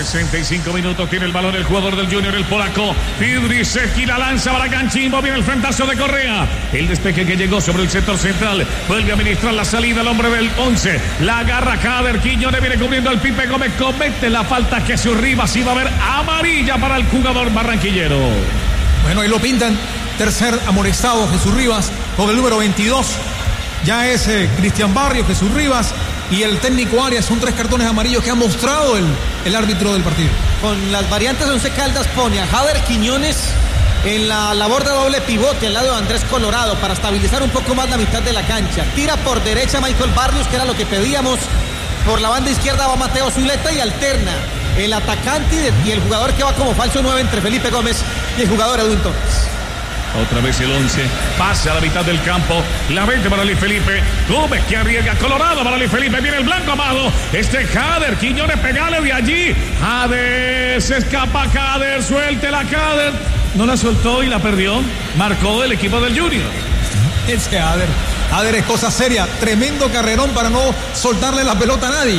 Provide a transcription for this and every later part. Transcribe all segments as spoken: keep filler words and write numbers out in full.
sesenta y cinco minutos, tiene el balón el jugador del Junior, el polaco. Fidrisewski la lanza para Canchimbo, viene el frentazo de Correa. El despeje que llegó sobre el sector central, vuelve a administrar la salida el hombre del once. La agarra Jader, Quiñones viene cubriendo al Pipe Gómez, comete la falta Jesús Rivas y va a haber amarilla para el jugador barranquillero. Bueno, ahí lo pintan, tercer amonestado Jesús Rivas con el número veintidós. Ya es eh, Cristian Barrio, Jesús Rivas y el técnico Arias. Son tres cartones amarillos que ha mostrado el, el árbitro del partido. Con las variantes de Once Caldas pone a Jader Quiñones en la labor de doble pivote al lado de Andrés Colorado para estabilizar un poco más la mitad de la cancha. Tira por derecha Michael Barrios, que era lo que pedíamos. Por la banda izquierda va Mateo Zuleta y alterna el atacante y el jugador que va como falso nueve entre Felipe Gómez y el jugador Edwin Torres. Otra vez el once, pasa a la mitad del campo, la vende para Luis Felipe, Gómez que arriesga, Colorado para Luis Felipe, viene el blanco amado, este Jader, Quiñones pegale de allí, Jader, se escapa Jader, suéltela Jader, no la soltó y la perdió, marcó el equipo del Junior. Ese Jader, Jader es cosa seria, tremendo carrerón para no soltarle la pelota a nadie.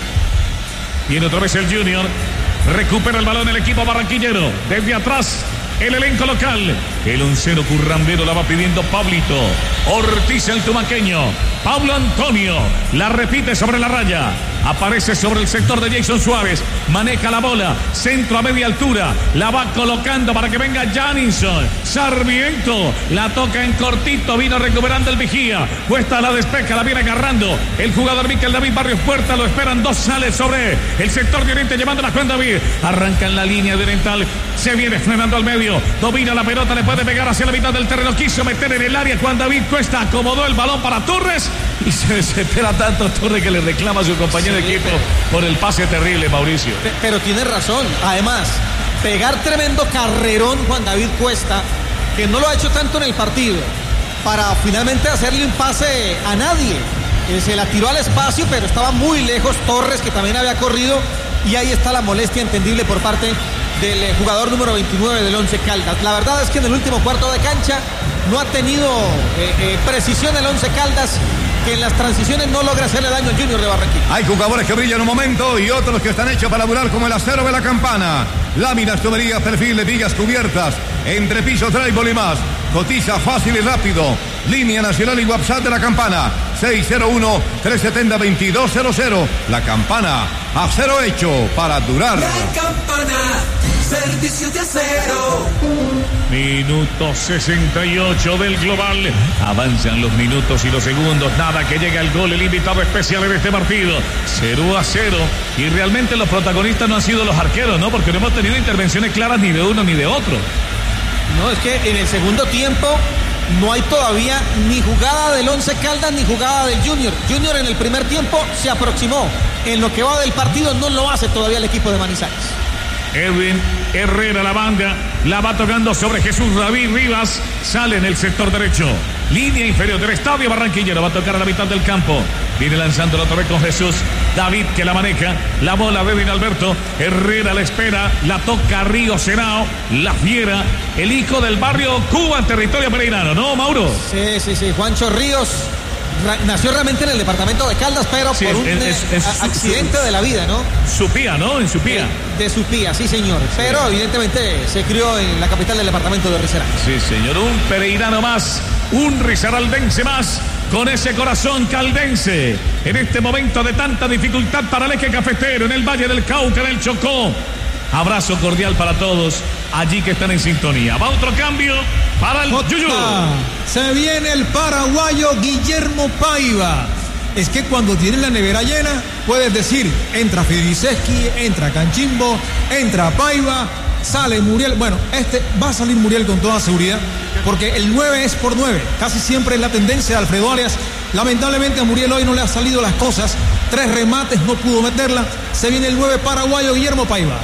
Viene otra vez el Junior, recupera el balón el equipo barranquillero, desde atrás. El elenco local, el oncero currambero la va pidiendo Pablito Ortiz, el tumaqueño. Pablo Antonio la repite sobre la raya, aparece sobre el sector de Jason Suárez, maneja la bola, centro a media altura, la va colocando para que venga Janinson. Sarmiento la toca en cortito, vino recuperando el vigía, Cuesta la despeja, la viene agarrando el jugador Miquel David Barrios Puerta, lo esperan dos, sale sobre el sector de oriente llevando la Juan David, arranca en la línea de oriental, se viene frenando al medio, domina la pelota, le puede pegar hacia la mitad del terreno, quiso meter en el área Juan David Cuesta, acomodó el balón para Torres y se desespera tanto Torres que le reclama a su compañero sí, de equipo por el pase terrible, Mauricio. Pero tiene razón, además, pegar tremendo carrerón Juan David Cuesta, que no lo ha hecho tanto en el partido, para finalmente hacerle un pase a nadie. Eh, se la tiró al espacio, pero estaba muy lejos Torres, que también había corrido, y ahí está la molestia entendible por parte del eh, jugador número veintinueve del Once Caldas. La verdad es que en el último cuarto de cancha no ha tenido eh, eh, precisión el Once Caldas, que en las transiciones no logra hacerle daño al Junior de Barranquilla. Hay jugadores que brillan un momento y otros que están hechos para durar, como el acero de la Campana. Láminas, tuberías, perfiles, vigas cubiertas, entrepisos, drywall y más. Cotiza fácil y rápido. Línea nacional y WhatsApp de la Campana. seis cero uno, tres siete cero, dos dos cero cero. La Campana, acero hecho para durar. La Campana, servicio de acero. Minuto sesenta y ocho del global. Avanzan los minutos y los segundos. Nada que llega el gol, el invitado especial en este partido. cero a cero. Y realmente los protagonistas no han sido los arqueros, ¿no? Porque no hemos tenido intervenciones claras ni de uno ni de otro. No, es que en el segundo tiempo no hay todavía ni jugada del Once Caldas ni jugada del Junior. Junior en el primer tiempo se aproximó. En lo que va del partido no lo hace todavía el equipo de Manizales. Edwin Herrera, la banda, la va tocando sobre Jesús David Rivas, sale en el sector derecho, línea inferior del estadio barranquillero, va a tocar a la mitad del campo, viene lanzando otra vez con Jesús David que la maneja, la bola de Edwin Alberto, Herrera la espera, la toca Río Senao, la fiera, el hijo del barrio Cuba en territorio pereirano, ¿no, Mauro? Sí, sí, sí, Juancho Ríos. Nació realmente en el departamento de Caldas, pero sí, por un es, es, es, a, accidente su, de la vida, ¿no? Supía, ¿no? En Supía. De, de Supía, sí, señor. Sí. Pero evidentemente se crió en la capital del departamento de Risaralda. Sí, señor. Un pereirano más, un risaraldense más, con ese corazón caldense. En este momento de tanta dificultad para el eje cafetero, en el Valle del Cauca, en el Chocó. Abrazo cordial para todos allí que están en sintonía. Va otro cambio para el Yuyu. Se viene el paraguayo Guillermo Paiva. Es que cuando tienes la nevera llena, puedes decir, entra Fidrisewski, entra Canchimbo, entra Paiva, sale Muriel. Bueno, este va a salir Muriel con toda seguridad, porque el nueve es por nueve. Casi siempre es la tendencia de Alfredo Arias. Lamentablemente a Muriel hoy no le han salido las cosas. Tres remates, no pudo meterla. Se viene el nueve paraguayo Guillermo Paiva.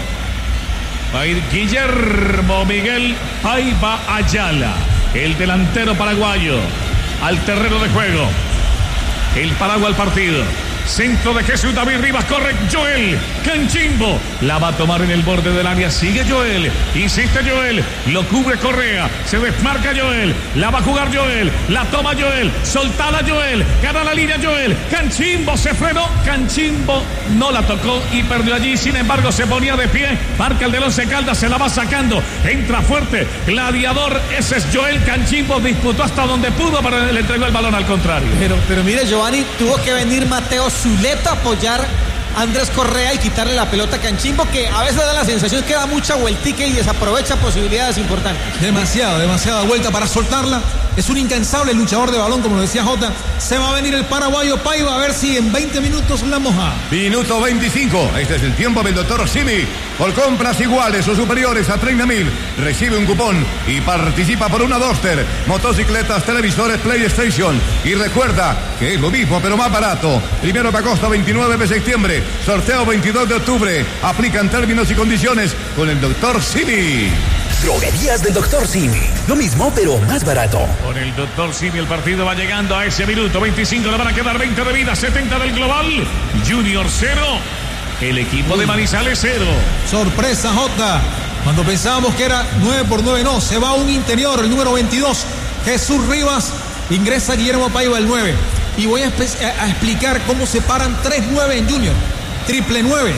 Va a ir Guillermo Miguel Paiva Ayala, el delantero paraguayo, al terreno de juego. El paraguas al partido. Centro de Jesús David Rivas. Corre Joel Canchimbo. La va a tomar en el borde del área. Sigue Joel. Insiste Joel. Lo cubre Correa. Se desmarca Joel. La va a jugar Joel. La toma Joel. Soltala Joel. Gana la línea Joel. Canchimbo se frenó. Canchimbo no la tocó y perdió allí. Sin embargo, se ponía de pie. Marca el del Once Caldas. Se la va sacando. Entra fuerte. Gladiador. Ese es Joel Canchimbo. Disputó hasta donde pudo, pero le entregó el balón al contrario. Pero, pero mire, Giovanni, tuvo que venir Mateo Zuleta a apoyar a Andrés Correa y quitarle la pelota a Canchimbo, que a veces da la sensación que da mucha vueltica y desaprovecha posibilidades importantes. Demasiado, demasiada vuelta para soltarla. Es un incansable luchador de balón, como lo decía Jota. Se va a venir el paraguayo Paiva a ver si en veinte minutos la moja. Minuto veinticinco. Este es el tiempo del doctor Simi. Por compras iguales o superiores a treinta mil, recibe un cupón y participa por una Duster, motocicletas, televisores, PlayStation. Y recuerda que es lo mismo, pero más barato. Primero de agosto, veintinueve de septiembre. Sorteo veintidós de octubre. Aplican términos y condiciones con el doctor Simi. Droguerías del doctor Simi. Lo mismo, pero más barato. Con el doctor Simi el partido va llegando a ese minuto. veinticinco, le van a quedar veinte de vida, setenta del global. Junior cero. El equipo de Manizales cero. Sorpresa, Jota. Cuando pensábamos que era nueve por nueve, no. Se va un interior, el número veintidós. Jesús Rivas. Ingresa Guillermo Paiva, el nueve. Y voy a, a explicar cómo se paran tres nueve en Junior. Triple nueve.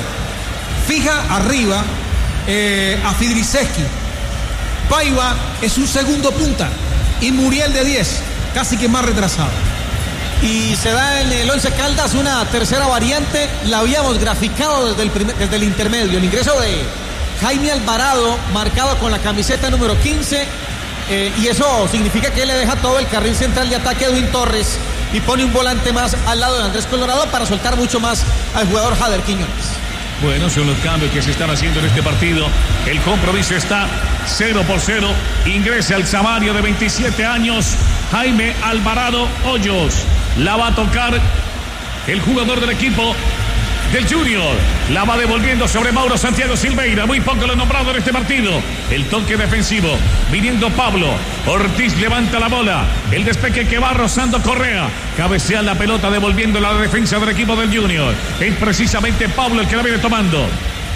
Fija arriba eh, a Fidriseski. Paiva es un segundo punta y Muriel de diez, casi que más retrasado. Y se da en el Once Caldas una tercera variante, la habíamos graficado desde el, primer, desde el intermedio, el ingreso de Jaime Alvarado, marcado con la camiseta número quince, eh, y eso significa que le deja todo el carril central de ataque a Edwin Torres y pone un volante más al lado de Andrés Colorado para soltar mucho más al jugador Jader Quiñones. Bueno, son los cambios que se están haciendo en este partido. El compromiso está cero por cero. Ingresa el Samario de veintisiete años, Jaime Alvarado Hoyos. La va a tocar el jugador del equipo del Junior. La va devolviendo sobre Mauro Santiago Silveira. Muy poco lo nombrado en este partido. El toque defensivo. Viniendo Pablo. Ortiz levanta la bola. El despeque que va rozando Correa. Cabecea la pelota devolviendo la defensa del equipo del Junior. Es precisamente Pablo el que la viene tomando.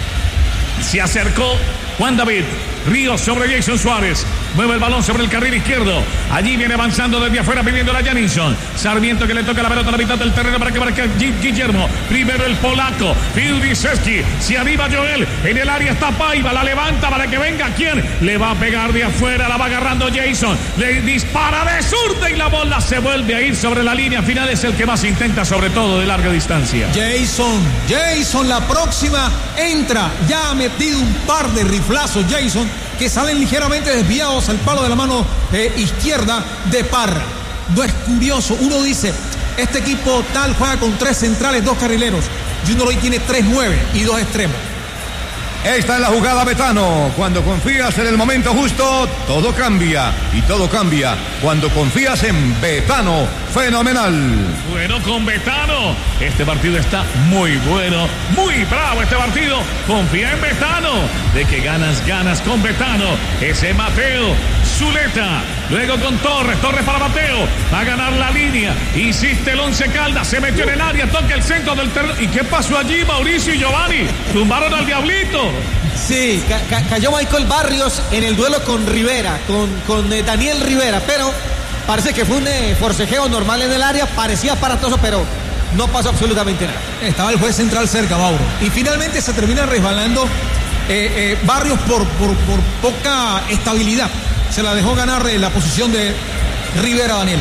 Se acercó Juan David Ríos sobre Jason Suárez. Mueve el balón sobre el carril izquierdo. Allí viene avanzando desde afuera pidiéndola a Janison. Sarmiento que le toca la pelota a la mitad del terreno para que marque Guillermo. Primero el polaco. Fidriseski. Se arriba Joel. En el área está Paiva. La levanta para que venga quien. Le va a pegar de afuera. La va agarrando Jason. Le dispara de zurda y la bola se vuelve a ir sobre la línea final. Es el que más intenta, sobre todo de larga distancia. Jason. Jason, la próxima entra. Ya ha metido un par de riflazos Jason, que salen ligeramente desviados al palo de la mano eh, izquierda de Parra. No es curioso, uno dice, este equipo tal juega con tres centrales, dos carrileros. Junior hoy tiene tres nueve y dos extremos. Esta es la jugada, Betano. Cuando confías en el momento justo, todo cambia. Y todo cambia cuando confías en Betano. Fenomenal. Bueno, con Betano. Este partido está muy bueno. Muy bravo este partido. Confía en Betano. De que ganas, ganas con Betano. Ese Mateo Zuleta. Luego con Torres. Torres para Mateo. Va a ganar la línea. Insiste el Once Caldas. Se metió en el área. Toca el centro del terreno. ¿Y qué pasó allí, Mauricio y Giovanni? Tumbaron al Diablito. Sí, ca ca cayó Michael Barrios en el duelo con Rivera, con, con eh, Daniel Rivera, pero parece que fue un eh, forcejeo normal en el área, parecía aparatoso, pero no pasó absolutamente nada. Estaba el juez central cerca, Mauro. Y finalmente se termina resbalando eh, eh, Barrios por, por, por poca estabilidad. Se la dejó ganar eh, la posición de Rivera Daniel.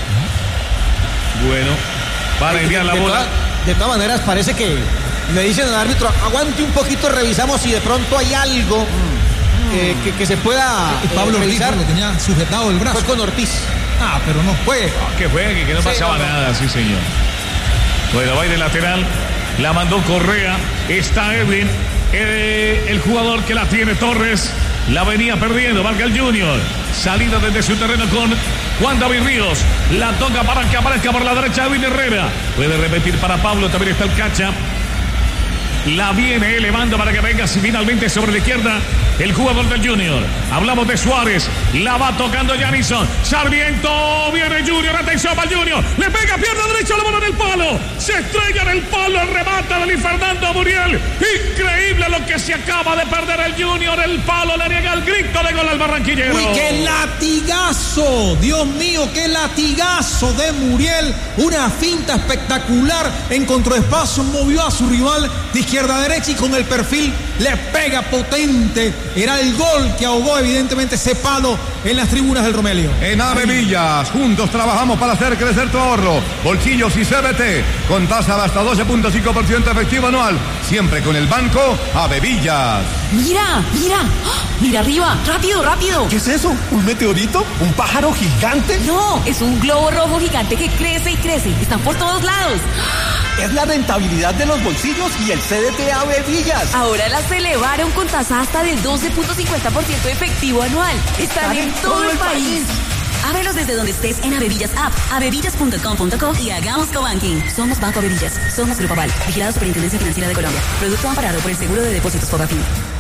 Bueno, para enviar la de bola. Toda, de todas maneras, parece que le dicen al árbitro, aguante un poquito, revisamos si de pronto hay algo mm. eh, que, que se pueda y Pablo eh, revisar. Ortiz lo tenía sujetado el brazo. Fue con Ortiz. Ah, pero no fue. Oh, que juegue, que no sí, pasaba no, no. nada, sí señor. Bueno, va de lateral, la mandó Correa, está Edwin, eh, el jugador que la tiene Torres, la venía perdiendo, marca el Junior, salida desde su terreno con Juan David Ríos, la toca para que aparezca por la derecha Edwin Herrera, puede repetir para Pablo, también está el Cacha. La viene elevando para que venga así finalmente sobre la izquierda el jugador del Junior. Hablamos de Suárez. La va tocando Janison. Sarmiento. Viene Junior. Atención para el Junior. Le pega pierna derecha la bola en el palo. Se estrella en el palo. Remata Luis Fernando Muriel. Increíble lo que se acaba de perder el Junior. El palo le niega el grito de gol al barranquillero. Uy, qué latigazo. Dios mío, qué latigazo de Muriel. Una finta espectacular. Encontró espacio. Movió a su rival de izquierda a derecha y con el perfil le pega potente. Era el gol que ahogó evidentemente ese palo en las tribunas del Romelio. En Ave Villas, juntos trabajamos para hacer crecer tu ahorro. Bolsillos y C B T, con tasa de hasta doce punto cinco por ciento efectivo anual. Siempre con el banco Ave Villas. Mira, mira, mira arriba, rápido, rápido. ¿Qué es eso? ¿Un meteorito? ¿Un pájaro gigante? No, es un globo rojo gigante que crece y crece. Están por todos lados. Es la rentabilidad de los bolsillos y el C D T Ave Villas. Ahora las elevaron con tasa hasta del doce punto cincuenta por ciento efectivo anual. Están, Están en, en todo, todo el país. país. Ábrelos desde donde estés en Avevillas App, avevillas punto com punto co y hagamos cobanking. Somos Banco Avevillas. Somos Grupo Aval. Vigilado Superintendencia Financiera de Colombia. Producto amparado por el Seguro de Depósitos Fogafín.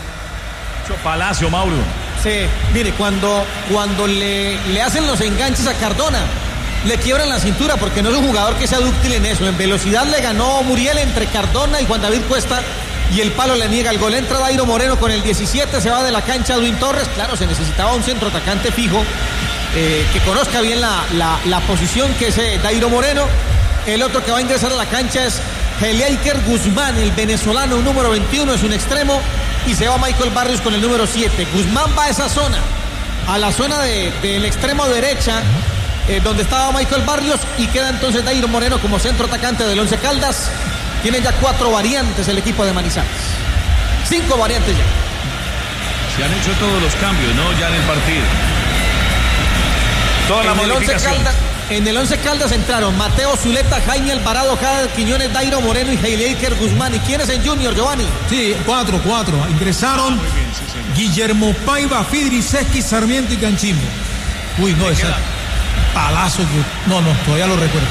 Palacio, Mauro. Sí, mire, cuando, cuando le, le hacen los enganches a Cardona, le quiebran la cintura porque no es un jugador que sea dúctil en eso. En velocidad le ganó Muriel entre Cardona y Juan David Cuesta y el palo le niega el gol. Entra Dairo Moreno con el diecisiete, se va de la cancha Edwin Torres. Claro, se necesitaba un centro atacante fijo eh, que conozca bien la, la, la posición, que es eh, Dairo Moreno. El otro que va a ingresar a la cancha es Helieiker Guzmán, el venezolano, número veintiuno, es un extremo. Y se va Michael Barrios con el número siete. Guzmán va a esa zona, a la zona de, del extremo derecha, eh, donde estaba Michael Barrios, y queda entonces Dairo Moreno como centro atacante del Once Caldas. Tiene ya cuatro variantes el equipo de Manizales. Cinco variantes ya. Se han hecho todos los cambios, ¿no? Ya en el partido. Toda la en modificación. El Once Caldas, en el Once Caldas entraron Mateo Zuleta, Jaime Alvarado, Jader Quiñones, Dairo Moreno y Helieiker Guzmán. ¿Y quiénes en Junior, Giovanni? Sí, cuatro, cuatro. Ingresaron ah, bien, sí, Guillermo Paiva, Fidriseski, Sarmiento y Canchimbo. Uy, no, ese palazo. No, no, todavía lo recuerdo.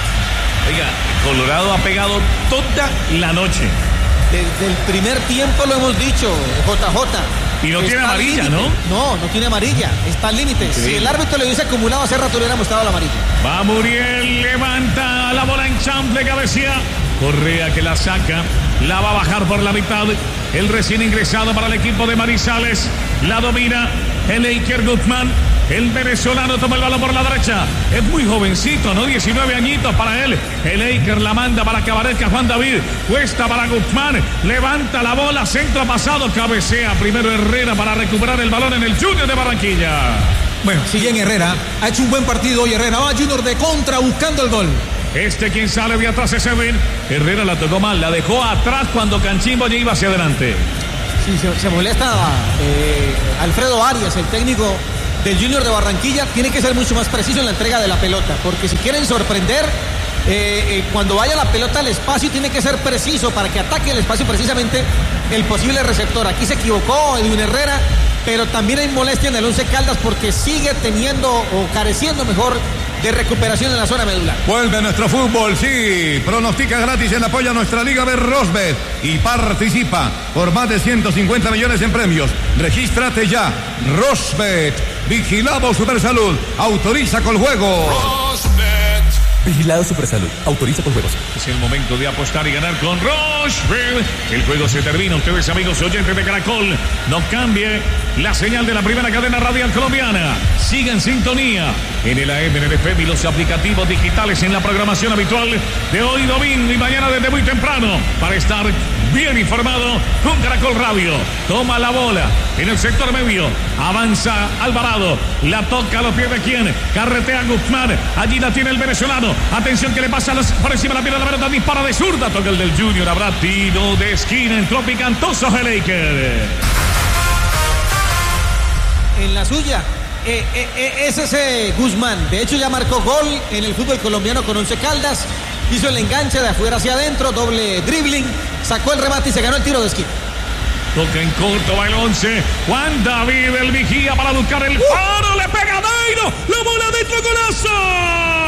Oiga, Colorado ha pegado toda la noche. Desde el primer tiempo lo hemos dicho, J J. Y no tiene amarilla, ¿no? No, no tiene amarilla. Está al límite. Sí. Si el árbitro le hubiese acumulado hace rato, le hubiera mostrado la amarilla. Va Muriel, levanta la bola en chample, cabecea. Correa que la saca, la va a bajar por la mitad. El recién ingresado para el equipo de Manizales. La domina Helieiker Guzmán. El venezolano toma el balón por la derecha. Es muy jovencito, ¿no? diecinueve añitos para él. Helieiker la manda para Cabareca, Juan David. Cuesta para Guzmán. Levanta la bola, centro pasado, cabecea. Primero Herrera para recuperar el balón en el Junior de Barranquilla. Bueno, sigue en Herrera. Ha hecho un buen partido hoy Herrera. Va Junior de contra buscando el gol. Este quien sale de atrás es Edwin. Herrera la tocó mal. La dejó atrás cuando Canchimbo ya iba hacia adelante. Sí, se, se molesta eh, Alfredo Arias, el técnico del Junior de Barranquilla. Tiene que ser mucho más preciso en la entrega de la pelota, porque si quieren sorprender, eh, eh, cuando vaya la pelota al espacio, tiene que ser preciso para que ataque el espacio precisamente el posible receptor. Aquí se equivocó Edwin Herrera, pero también hay molestia en el Once Caldas porque sigue teniendo o careciendo mejor de recuperación en la zona medular. Vuelve nuestro fútbol, sí. Pronostica gratis en apoyo a nuestra Liga Berrosbet y participa por más de ciento cincuenta millones en premios. Regístrate ya. Rosbet. Vigilamos Supersalud. Autoriza con juego. Rosbet. Vigilado Supersalud. Autoriza con juegos. Es el momento de apostar y ganar con Rochefort. El juego se termina. Ustedes, amigos oyentes de Caracol, no cambie la señal de la primera cadena radial colombiana. Siga en sintonía en el A M, en el F M y los aplicativos digitales en la programación habitual de hoy domingo y mañana desde muy temprano para estar bien informado con Caracol Radio. Toma la bola en el sector medio. Avanza Alvarado. La toca a los pies de quién. Carretea Guzmán. Allí la tiene el venezolano. Atención que le pasa los, por encima de la pierna de la pelota. Dispara de zurda. Toca el del Junior. Habrá tiro de esquina. Entró picantoso Helieiker. En la suya. Eh, eh, eh, es ese Guzmán. De hecho ya marcó gol en el fútbol colombiano con Once Caldas. Hizo el enganche de afuera hacia adentro. Doble dribbling. Sacó el remate y se ganó el tiro de esquina. Toca en corto, va el once. Juan David, el vigía para buscar el faro. Le pega a Dairo. La bola dentro, golazo.